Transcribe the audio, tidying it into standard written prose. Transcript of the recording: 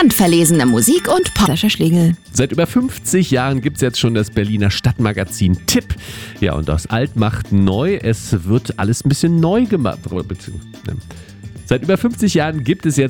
Handverlesene Musik und Sascha Schlegel. Seit über 50 Jahren gibt es jetzt schon das Berliner Stadtmagazin Tipp. Ja, und aus alt macht neu. Es wird alles ein bisschen neu gemacht. Seit über 50 Jahren gibt es jetzt